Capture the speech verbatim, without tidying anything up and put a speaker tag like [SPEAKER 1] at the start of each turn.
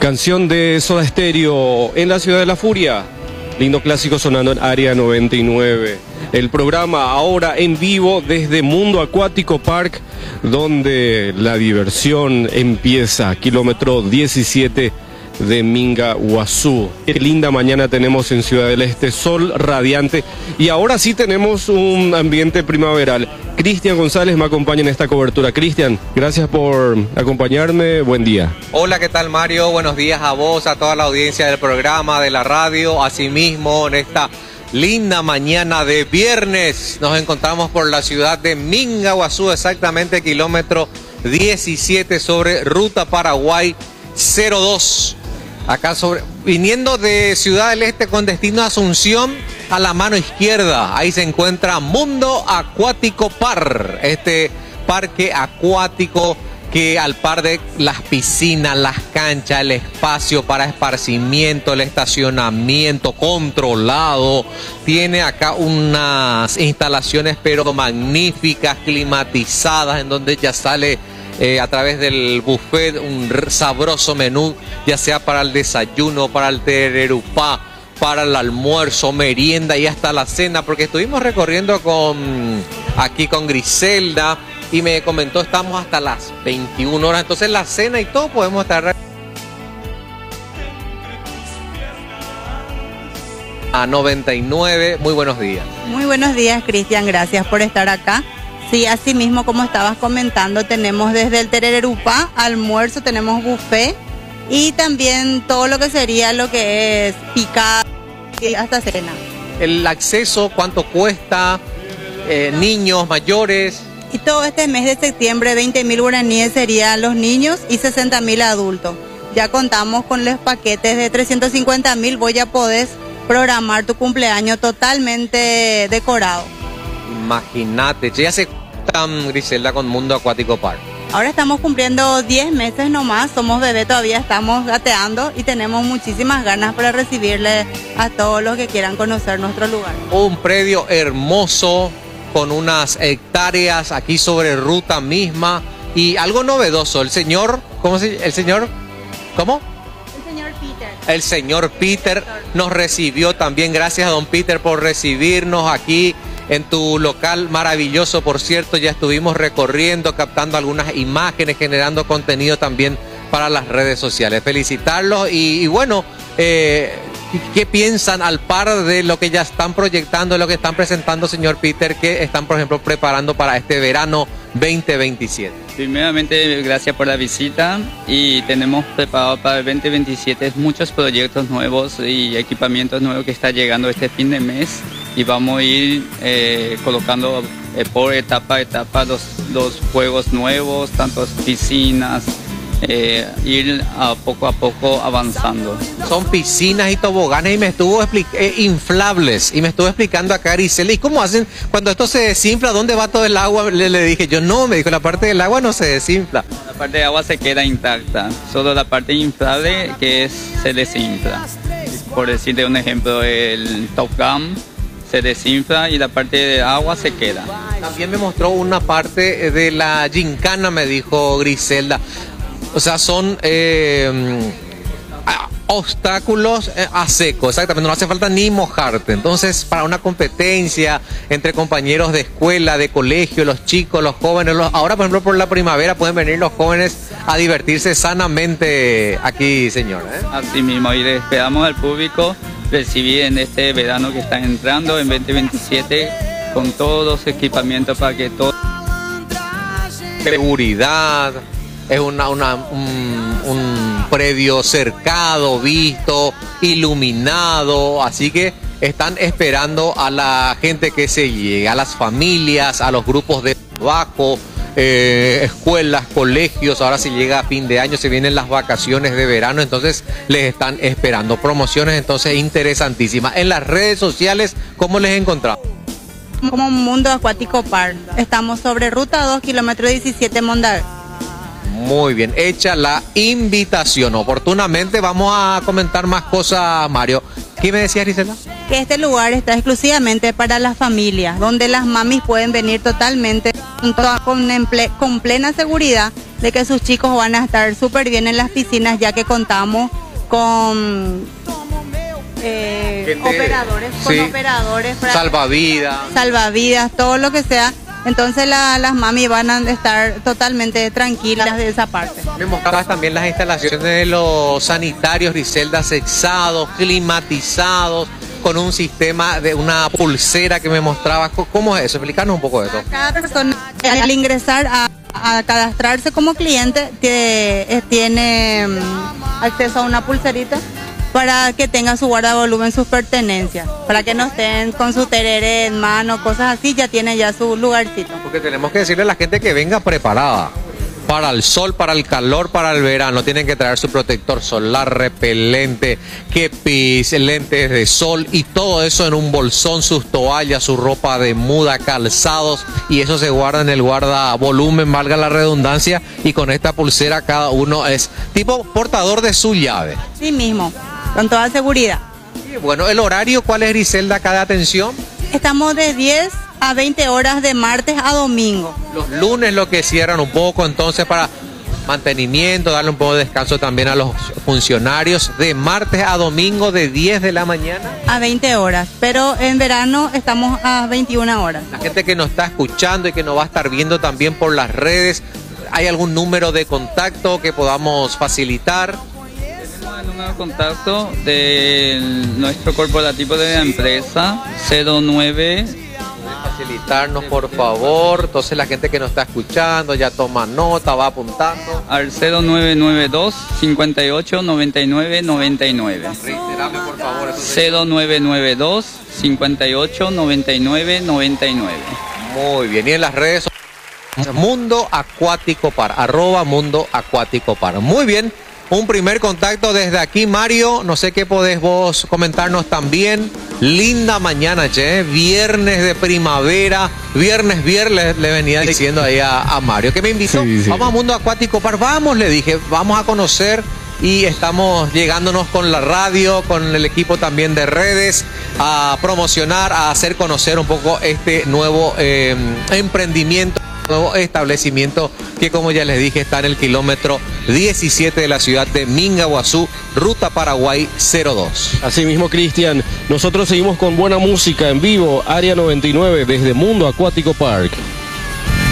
[SPEAKER 1] Canción de Soda Stereo en la Ciudad de la Furia. Lindo clásico sonando en Área noventa y nueve. El programa ahora en vivo desde Mundo Acuático Park, donde la diversión empieza. Kilómetro diecisiete de Minga, Guazú. Qué linda mañana tenemos en Ciudad del Este, sol radiante. Y ahora sí tenemos un ambiente primaveral. Cristian González me acompaña en esta cobertura. Cristian, gracias por acompañarme. Buen día.
[SPEAKER 2] Hola, ¿qué tal, Mario? Buenos días a vos, a toda la audiencia del programa, de la radio. Asimismo, en esta linda mañana de viernes, nos encontramos por la ciudad de Minga, Guazú, exactamente kilómetro diecisiete sobre Ruta Paraguay cero dos. Acá sobre, viniendo de Ciudad del Este con destino a Asunción, a la mano izquierda, ahí se encuentra Mundo Acuático Park, este parque acuático que al par de las piscinas, las canchas, el espacio para esparcimiento, el estacionamiento controlado, tiene acá unas instalaciones pero magníficas, climatizadas, en donde ya sale Eh, a través del buffet un sabroso menú, ya sea para el desayuno, para el tererupá, para el almuerzo, merienda y hasta la cena, porque estuvimos recorriendo con aquí con Griselda y me comentó estamos hasta las veintiuna horas, entonces la cena y todo podemos estar a noventa y nueve. Muy buenos días.
[SPEAKER 3] Muy buenos días, Cristian, gracias por estar acá. Sí, así mismo como estabas comentando, tenemos desde el tererupá, almuerzo, tenemos buffet y también todo lo que sería lo que es picado y hasta cena.
[SPEAKER 2] El acceso, ¿cuánto cuesta? Eh, niños, mayores.
[SPEAKER 3] Y todo este mes de septiembre, veinte mil guaraníes serían los niños y sesenta mil adultos. Ya contamos con los paquetes de trescientos cincuenta mil, vos ya podés programar tu cumpleaños totalmente decorado.
[SPEAKER 2] Imagínate, ya se cuentan, Griselda, con Mundo Acuático Park.
[SPEAKER 3] Ahora estamos cumpliendo diez meses nomás, somos bebé todavía, estamos gateando y tenemos muchísimas ganas para recibirle a todos los que quieran conocer nuestro lugar.
[SPEAKER 2] Un predio hermoso, con unas hectáreas aquí sobre ruta misma y algo novedoso, el señor, ¿cómo se el señor? ¿Cómo?
[SPEAKER 3] El señor Peter.
[SPEAKER 2] El señor Peter nos recibió también, gracias a don Peter por recibirnos aquí en tu local maravilloso. Por cierto, ya estuvimos recorriendo, captando algunas imágenes, generando contenido también para las redes sociales. Felicitarlos y, y bueno, eh, ¿qué piensan al par de lo que ya están proyectando, de lo que están presentando, señor Peter, que están, por ejemplo, preparando para este verano veinte veintisiete?
[SPEAKER 4] Primeramente, gracias por la visita y tenemos preparado para el veinte veintisiete muchos proyectos nuevos y equipamientos nuevos que está llegando este fin de mes y vamos a ir eh, colocando eh, por etapa a etapa los, los juegos nuevos, tantas piscinas, eh, ir a poco a poco avanzando.
[SPEAKER 2] Son piscinas y toboganes y me estuvo eh, inflables y me estuvo explicando acá Grisela, ¿y cómo hacen cuando esto se desinfla? ¿Dónde va todo el agua? Le, le dije yo, no, me dijo, la parte del agua no se desinfla.
[SPEAKER 4] La parte de agua se queda intacta, solo la parte inflable que es, se desinfla. Por decirte un ejemplo, el Top Gun se desinfla y la parte de agua se queda.
[SPEAKER 2] También me mostró una parte de la gincana, me dijo Griselda. O sea, son eh, obstáculos a seco, exactamente, no hace falta ni mojarte. Entonces, para una competencia entre compañeros de escuela, de colegio, los chicos, los jóvenes, los, ahora por ejemplo por la primavera pueden venir los jóvenes a divertirse sanamente aquí, señor, ¿eh?
[SPEAKER 4] Así mismo, y le esperamos al público recibir en este verano que está entrando en veinte veintisiete con todos los equipamientos para que todo...
[SPEAKER 2] Seguridad, es una, una, un, un predio cercado, visto, iluminado, así que están esperando a la gente que se llegue, a las familias, a los grupos de trabajo, eh, escuelas, colegios. Ahora se llega a fin de año, se vienen las vacaciones de verano, entonces les están esperando promociones, entonces interesantísimas. En las redes sociales, ¿cómo les encontramos?
[SPEAKER 3] Como Mundo Acuático Park, estamos sobre ruta dos, kilómetro diecisiete, Mondaver.
[SPEAKER 2] Muy bien, hecha la invitación. Oportunamente vamos a comentar más cosas, Mario. ¿Qué me decías, Griselda?
[SPEAKER 3] Que este lugar está exclusivamente para las familias, donde las mamis pueden venir totalmente con, con, con plena seguridad de que sus chicos van a estar súper bien en las piscinas, ya que contamos con eh,
[SPEAKER 2] Gente,
[SPEAKER 3] operadores, con
[SPEAKER 2] sí.
[SPEAKER 3] operadores para
[SPEAKER 2] Salvavidas.
[SPEAKER 3] salvavidas, todo lo que sea. Entonces la- las mami van a estar totalmente tranquilas de esa parte.
[SPEAKER 2] Me mostrabas también las instalaciones de los sanitarios, Griselda, sexados, climatizados, con un sistema de una pulsera que me mostrabas. ¿Cómo es eso? Explícanos un poco de eso.
[SPEAKER 3] Cada persona al ingresar a, a cadastrarse como cliente tie- eh, tiene mm, acceso a una pulserita para que tenga su guardavolumen, sus pertenencias, para que no estén con su tereré en mano, cosas así, ya tiene ya su lugarcito.
[SPEAKER 2] Porque tenemos que decirle a la gente que venga preparada para el sol, para el calor, para el verano. Tienen que traer su protector solar, repelente, kepis, lentes de sol y todo eso en un bolsón, sus toallas, su ropa de muda, calzados, y eso se guarda en el guardavolumen, valga la redundancia, y con esta pulsera cada uno es tipo portador de su llave.
[SPEAKER 3] Sí mismo, con toda seguridad.
[SPEAKER 2] Y bueno, el horario, ¿cuál es, Griselda, cada atención?
[SPEAKER 3] Estamos de diez a veinte horas de martes a domingo.
[SPEAKER 2] Los lunes lo que cierran un poco, entonces para mantenimiento, darle un poco de descanso también a los funcionarios, de martes a domingo de diez de la mañana.
[SPEAKER 3] A veinte horas, pero en verano estamos a veintiuna horas.
[SPEAKER 2] La gente que nos está escuchando y que nos va a estar viendo también por las redes, ¿hay algún número de contacto que podamos facilitar?
[SPEAKER 4] Tenemos el número de contacto de nuestro corporativo de la empresa, cero nueve.
[SPEAKER 2] Facilitarnos, por favor. Entonces la gente que nos está escuchando ya toma nota, va apuntando.
[SPEAKER 4] Al cero nueve nueve dos, cincuenta y ocho, noventa y nueve, noventa y nueve.
[SPEAKER 2] Reiterame, por favor. eso.
[SPEAKER 4] cero nueve nueve dos, cincuenta y ocho, noventa y nueve, noventa y nueve.
[SPEAKER 2] Muy bien. Y en las redes sociales, Mundo Acuático Par, arroba Mundo Acuático Par. Muy bien. Un primer contacto desde aquí, Mario. No sé qué podés vos comentarnos también. Linda mañana, che. Viernes de primavera. Viernes, viernes, le venía diciendo ahí a, a Mario. Que me invitó.
[SPEAKER 1] Sí, sí.
[SPEAKER 2] Vamos a Mundo Acuático Par. Vamos, le dije. Vamos a conocer. Y estamos llegándonos con la radio, con el equipo también de redes, a promocionar, a hacer conocer un poco este nuevo eh, emprendimiento, nuevo establecimiento que, como ya les dije, está en el kilómetro diecisiete de la ciudad de Mingaguazú, ruta Paraguay cero dos.
[SPEAKER 1] Así mismo, Cristian, nosotros seguimos con buena música en vivo, Área noventa y nueve desde Mundo Acuático Park.